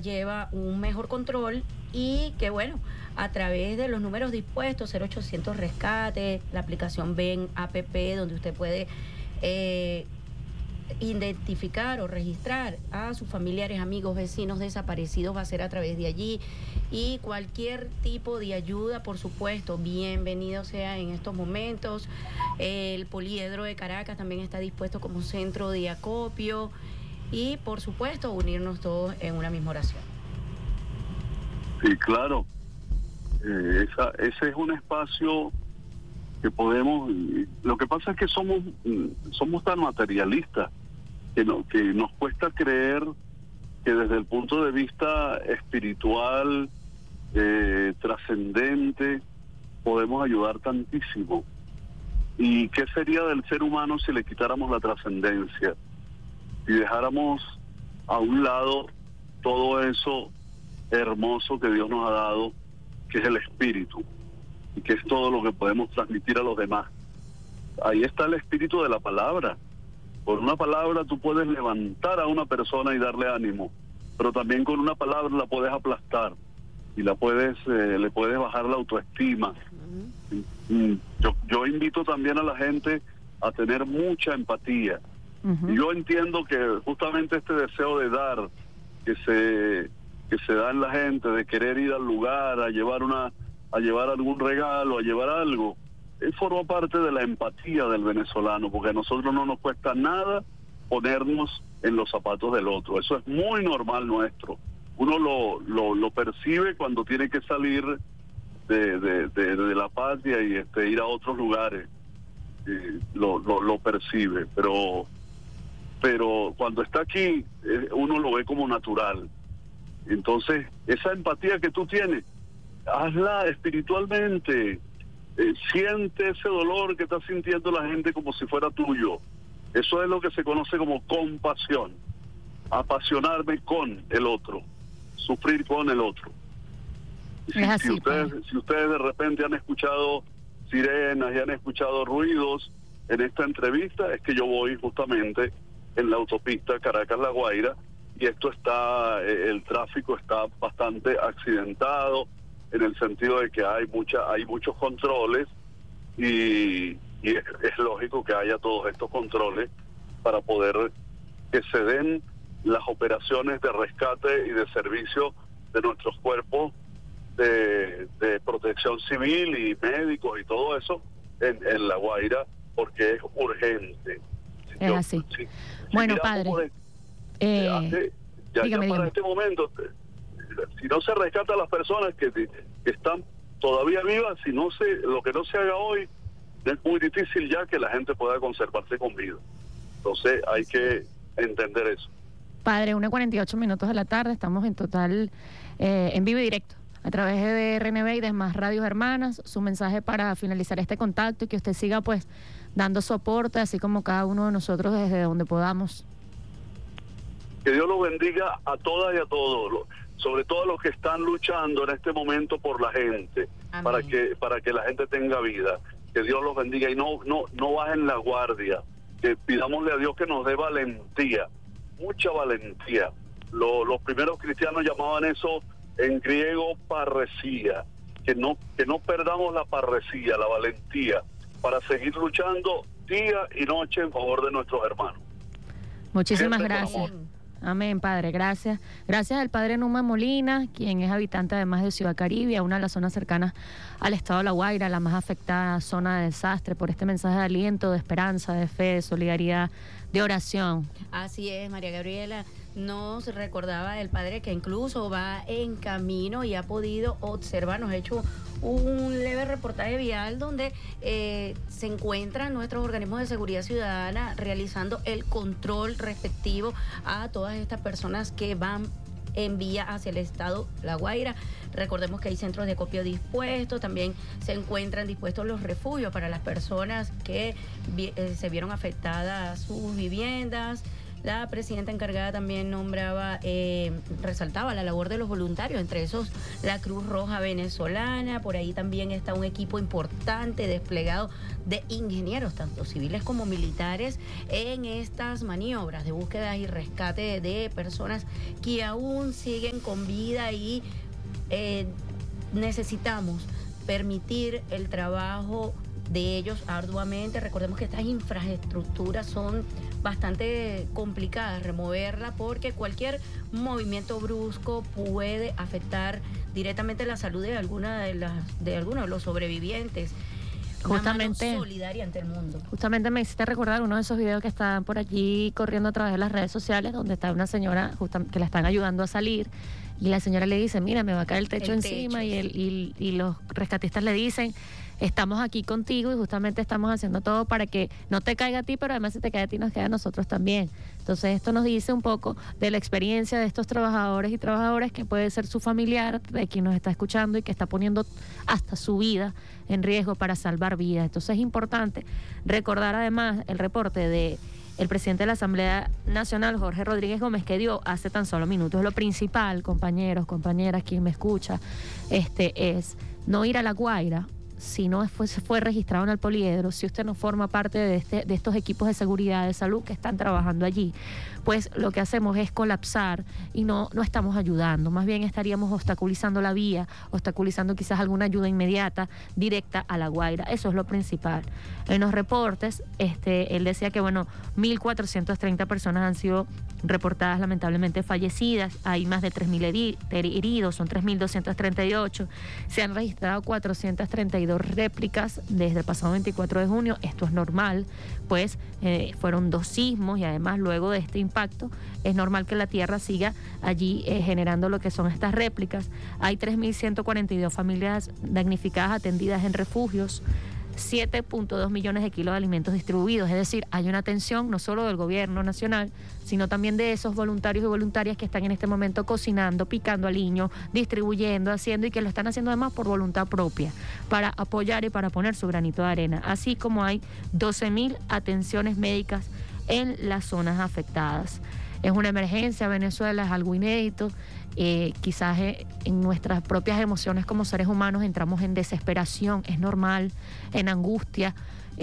lleva un mejor control y que bueno, a través de los números dispuestos, 0800 Rescate, la aplicación Ven App, donde usted puede identificar o registrar a sus familiares, amigos, vecinos desaparecidos, va a ser a través de allí, y cualquier tipo de ayuda, por supuesto, bienvenido sea en estos momentos. El Poliedro de Caracas también está dispuesto como centro de acopio y, por supuesto, unirnos todos en una misma oración. Sí, claro. Ese es un espacio que podemos. Lo que pasa es que somos tan materialistas que nos cuesta creer que desde el punto de vista espiritual, trascendente, podemos ayudar tantísimo. ¿Y qué sería del ser humano si le quitáramos la trascendencia? Si dejáramos a un lado todo eso hermoso que Dios nos ha dado, que es el espíritu, y que es todo lo que podemos transmitir a los demás. Ahí está el espíritu de la palabra. Con una palabra tú puedes levantar a una persona y darle ánimo, pero también con una palabra la puedes aplastar y le puedes bajar la autoestima. Yo invito también a la gente a tener mucha empatía. Y yo entiendo que justamente este deseo de dar que se da en la gente, de querer ir al lugar, a llevar algún regalo, a llevar algo, forma parte de la empatía del venezolano, porque a nosotros no nos cuesta nada ponernos en los zapatos del otro. Eso es muy normal nuestro. Uno lo percibe cuando tiene que salir de la patria y ir a otros lugares. Lo percibe, pero cuando está aquí uno lo ve como natural. Entonces, esa empatía que tú tienes, hazla espiritualmente. Siente ese dolor que está sintiendo la gente como si fuera tuyo. Eso es lo que se conoce como compasión. Apasionarme con el otro, sufrir con el otro. Si ustedes de repente han escuchado sirenas y han escuchado ruidos en esta entrevista, es que yo voy justamente en la autopista Caracas-La Guaira, y el tráfico está bastante accidentado, en el sentido de que hay muchos controles, y es lógico que haya todos estos controles para poder que se den las operaciones de rescate y de servicio de nuestros cuerpos de protección civil y médicos y todo eso en La Guaira, porque es urgente. Es así. Bueno, padre, para este momento, si no se rescata a las personas que están todavía vivas, lo que no se haga hoy, es muy difícil ya que la gente pueda conservarse con vida. Entonces hay que entender eso. Padre, 1:48 de la tarde, estamos en total en vivo y directo a través de RNB y de más radios hermanas. Su mensaje para finalizar este contacto y que usted siga pues dando soporte, así como cada uno de nosotros desde donde podamos. Que Dios los bendiga a todas y a todos, sobre todo a los que están luchando en este momento por la gente, para que la gente tenga vida. Que Dios los bendiga y no bajen la guardia. Que pidámosle a Dios que nos dé valentía, mucha valentía. Los primeros cristianos llamaban eso en griego parresía. Que no perdamos la parresía, la valentía, para seguir luchando día y noche en favor de nuestros hermanos. Muchísimas gracias. Amén, Padre, gracias. Gracias al Padre Numa Molina, quien es habitante además de Ciudad Caribe, una de las zonas cercanas al estado de La Guaira, la más afectada zona de desastre, por este mensaje de aliento, de esperanza, de fe, de solidaridad, de oración. Así es, María Gabriela. Nos recordaba el padre que incluso va en camino y ha podido observar, nos ha hecho un leve reportaje vial donde se encuentran nuestros organismos de seguridad ciudadana realizando el control respectivo a todas estas personas que van en vía hacia el estado La Guaira. Recordemos que hay centros de acopio dispuestos, también se encuentran dispuestos los refugios para las personas que se vieron afectadas sus viviendas. La presidenta encargada también resaltaba la labor de los voluntarios, entre esos la Cruz Roja venezolana. Por ahí también está un equipo importante desplegado de ingenieros, tanto civiles como militares, en estas maniobras de búsqueda y rescate de personas que aún siguen con vida y necesitamos permitir el trabajo de ellos arduamente. Recordemos que estas infraestructuras son bastante complicadas removerla, porque cualquier movimiento brusco puede afectar directamente la salud de algunos de los sobrevivientes. Justamente, una mano solidaria ante el mundo. Justamente me hiciste recordar uno de esos videos que están por allí corriendo a través de las redes sociales, donde está una señora que la están ayudando a salir, y la señora le dice, mira, me va a caer el techo encima, y los rescatistas le dicen, estamos aquí contigo y justamente estamos haciendo todo para que no te caiga a ti, pero además si te cae a ti nos queda a nosotros también. Entonces esto nos dice un poco de la experiencia de estos trabajadores y trabajadoras, que puede ser su familiar, de quien nos está escuchando y que está poniendo hasta su vida en riesgo para salvar vidas. Entonces es importante recordar además el reporte de el presidente de la Asamblea Nacional, Jorge Rodríguez Gómez, que dio hace tan solo minutos. Lo principal, compañeros, compañeras, quien me escucha, es no ir a La Guaira si no fue registrado en el poliedro, si usted no forma parte de estos equipos de seguridad de salud que están trabajando allí, pues lo que hacemos es colapsar y no estamos ayudando, más bien estaríamos obstaculizando la vía, obstaculizando quizás alguna ayuda inmediata, directa a La Guaira. Eso es lo principal. En los reportes, él decía que 1.430 personas han sido reportadas lamentablemente fallecidas, hay más de 3.000 heridos, son 3.238, se han registrado 432 réplicas desde el pasado 24 de junio, esto es normal, pues fueron 2 sismos y además luego de este impacto es normal que la tierra siga allí generando lo que son estas réplicas. Hay 3.142 familias damnificadas atendidas en refugios, 7.2 millones de kilos de alimentos distribuidos, es decir, hay una atención no solo del gobierno nacional, sino también de esos voluntarios y voluntarias que están en este momento cocinando, picando aliño, distribuyendo, haciendo, y que lo están haciendo además por voluntad propia, para apoyar y para poner su granito de arena, así como hay 12.000 atenciones médicas en las zonas afectadas. Es una emergencia, Venezuela es algo inédito. Quizás en nuestras propias emociones como seres humanos entramos en desesperación, es normal, en angustia.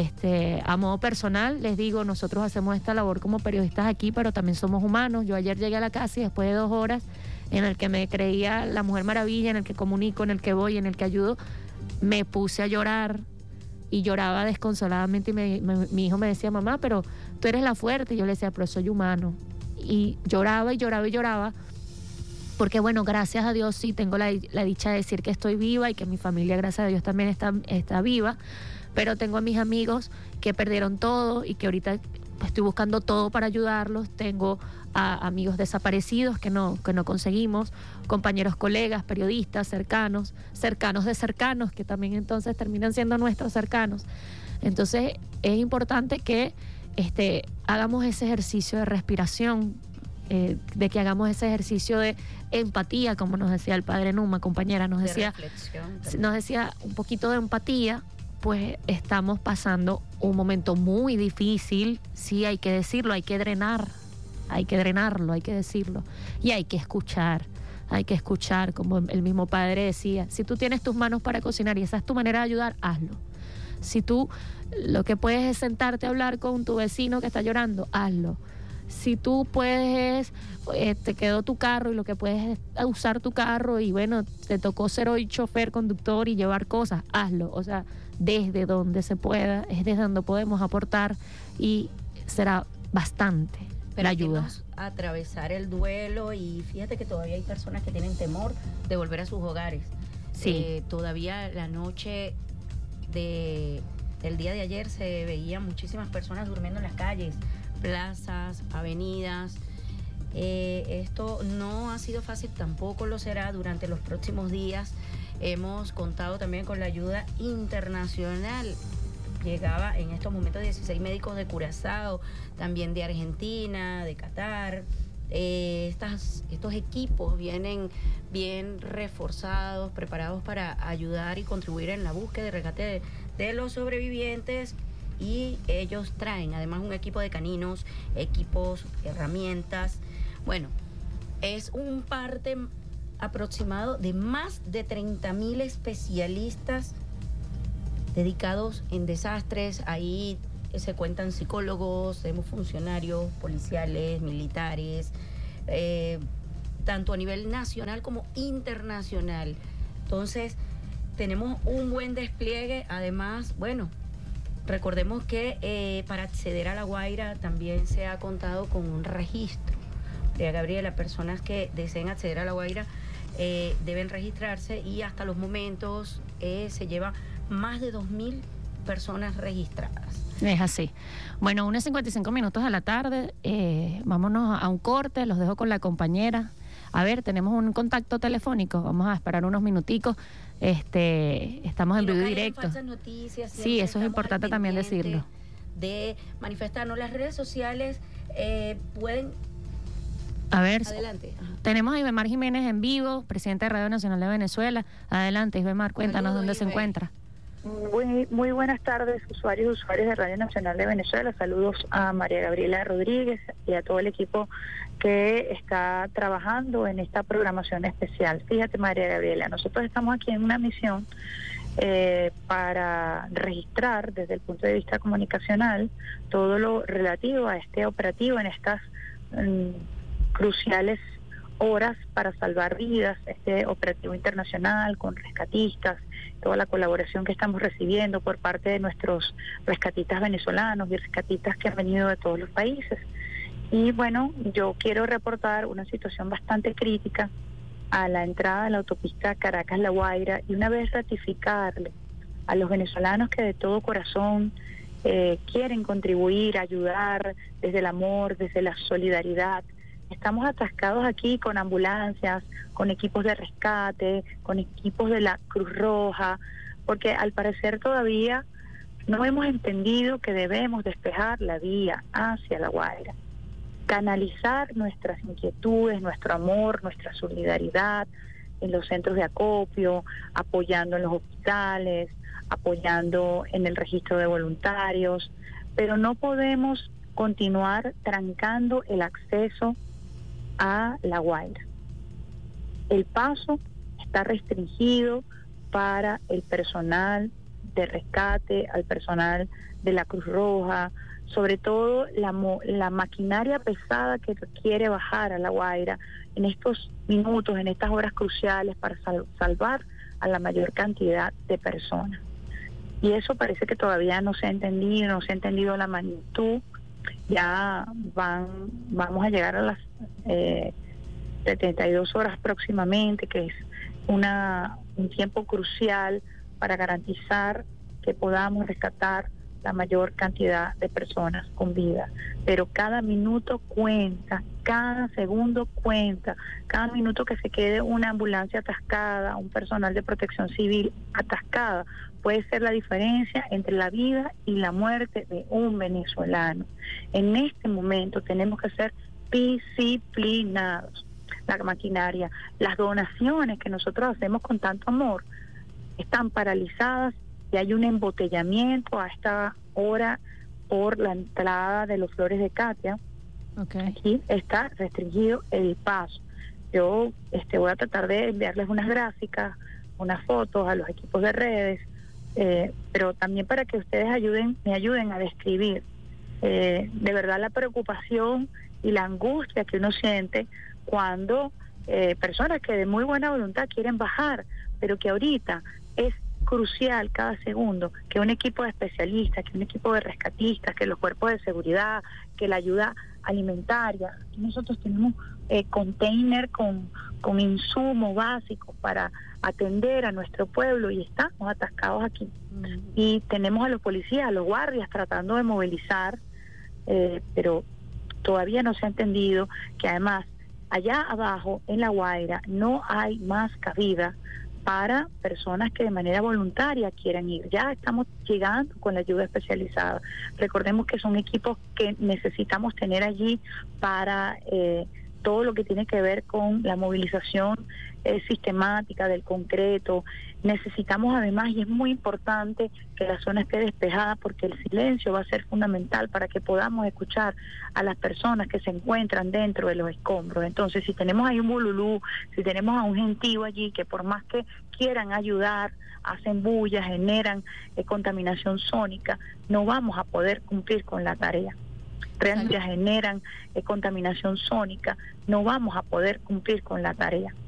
A modo personal les digo, nosotros hacemos esta labor como periodistas aquí, pero también somos humanos. Yo ayer llegué a la casa y después de 2 horas en el que me creía la Mujer Maravilla, en el que comunico, en el que voy, en el que ayudo, me puse a llorar y lloraba desconsoladamente, y mi hijo me decía, mamá, pero tú eres la fuerte, y yo le decía, pero soy humano, y lloraba y lloraba y lloraba, porque gracias a Dios sí tengo la dicha de decir que estoy viva y que mi familia, gracias a Dios, también está viva, pero tengo a mis amigos que perdieron todo y que ahorita estoy buscando todo para ayudarlos. Tengo a amigos desaparecidos que no conseguimos, compañeros, colegas, periodistas, cercanos de cercanos, que también entonces terminan siendo nuestros cercanos. Entonces es importante que hagamos ese ejercicio de respiración, de que hagamos ese ejercicio de empatía, como nos decía el padre Numa, compañera, nos decía un poquito de empatía. Pues estamos pasando un momento muy difícil, sí, hay que decirlo, hay que drenarlo, hay que decirlo, y hay que escuchar, como el mismo padre decía, si tú tienes tus manos para cocinar y esa es tu manera de ayudar, hazlo. Si tú lo que puedes es sentarte a hablar con tu vecino que está llorando, hazlo. Si tú puedes, te quedó tu carro y lo que puedes es usar tu carro y te tocó ser hoy chofer, conductor y llevar cosas, hazlo. O sea, desde donde se pueda, es desde donde podemos aportar y será bastante la ayuda. Atravesar el duelo, y fíjate que todavía hay personas que tienen temor de volver a sus hogares. Sí. Todavía la noche del día de ayer se veían muchísimas personas durmiendo en las calles, plazas, avenidas. Esto no ha sido fácil, tampoco lo será durante los próximos días. Hemos contado también con la ayuda internacional. Llegaba en estos momentos 16 médicos de Curazao, también de Argentina, de Qatar. Estos equipos vienen bien reforzados, preparados para ayudar y contribuir en la búsqueda y rescate de los sobrevivientes. y ellos traen además un equipo de caninos, equipos, herramientas. Bueno, es un parte aproximado de más de 30.000 especialistas dedicados en desastres. Ahí se cuentan psicólogos, tenemos funcionarios policiales, militares, tanto a nivel nacional como internacional. Entonces, tenemos un buen despliegue. Además, bueno, recordemos que para acceder a La Guaira también se ha contado con un registro. María Gabriela, personas que deseen acceder a La Guaira deben registrarse y hasta los momentos se lleva más de 2.000 personas registradas. Es así. Bueno, 1:55 de la tarde, vámonos a un corte, los dejo con la compañera. A ver, tenemos un contacto telefónico, vamos a esperar unos minuticos. Estamos en vivo directo. Falsas noticias, sí, eso es importante también decirlo. De manifestarnos, las redes sociales pueden... A ver, adelante. Tenemos a Ibemar Jiménez en vivo, presidente de Radio Nacional de Venezuela. Adelante, Ibemar, cuéntanos. Saludos, dónde se encuentra. Muy buenas tardes, usuarios y usuarias de Radio Nacional de Venezuela. Saludos a María Gabriela Rodríguez y a todo el equipo que está trabajando en esta programación especial. Fíjate, María Gabriela, nosotros estamos aquí en una misión para registrar desde el punto de vista comunicacional todo lo relativo a este operativo en estas cruciales horas para salvar vidas, este operativo internacional con rescatistas, toda la colaboración que estamos recibiendo por parte de nuestros rescatistas venezolanos y rescatistas que han venido de todos los países. Y bueno, yo quiero reportar una situación bastante crítica a la entrada de la autopista Caracas-La Guaira y una vez ratificarle a los venezolanos que de todo corazón quieren contribuir, ayudar desde el amor, desde la solidaridad. Estamos atascados aquí con ambulancias, con equipos de rescate, con equipos de la Cruz Roja, porque al parecer todavía no hemos entendido que debemos despejar la vía hacia La Guaira, canalizar nuestras inquietudes, nuestro amor, nuestra solidaridad en los centros de acopio, apoyando en los hospitales, apoyando en el registro de voluntarios, pero no podemos continuar trancando el acceso a La Guaira. El paso está restringido para el personal de rescate, al personal de la Cruz Roja, sobre todo la maquinaria pesada que quiere bajar a La Guaira en estos minutos, en estas horas cruciales para salvar a la mayor cantidad de personas. Y eso parece que todavía no se ha entendido la magnitud. Ya vamos a llegar a las 72 horas próximamente, que es un tiempo crucial para garantizar que podamos rescatar la mayor cantidad de personas con vida. Pero cada minuto cuenta, cada segundo cuenta, cada minuto que se quede una ambulancia atascada, un personal de protección civil atascada, puede ser la diferencia entre la vida y la muerte de un venezolano. En este momento tenemos que ser disciplinados. La maquinaria, las donaciones que nosotros hacemos con tanto amor están paralizadas y hay un embotellamiento a esta hora por la entrada de los Flores de Katia. Okay. Aquí está restringido el paso. Yo voy a tratar de enviarles unas gráficas, unas fotos a los equipos de redes, pero también para que ustedes me ayuden a describir de verdad la preocupación y la angustia que uno siente cuando personas que de muy buena voluntad quieren bajar, pero que ahorita es crucial cada segundo que un equipo de especialistas, que un equipo de rescatistas, que los cuerpos de seguridad, que la ayuda alimentaria. Aquí nosotros tenemos container con insumos básicos para atender a nuestro pueblo y estamos atascados aquí. Y tenemos a los policías, a los guardias tratando de movilizar, pero todavía no se ha entendido que además allá abajo en La Guaira no hay más cabida para personas que de manera voluntaria quieran ir. Ya estamos llegando con la ayuda especializada. Recordemos que son equipos que necesitamos tener allí para todo lo que tiene que ver con la movilización sistemática del concreto. Necesitamos además, y es muy importante, que la zona esté despejada, porque el silencio va a ser fundamental para que podamos escuchar a las personas que se encuentran dentro de los escombros. Entonces, si tenemos ahí un bululú, si tenemos a un gentío allí que por más que quieran ayudar, hacen bulla, generan contaminación sónica, no vamos a poder cumplir con la tarea. Realmente generan contaminación sónica, no vamos a poder cumplir con la tarea.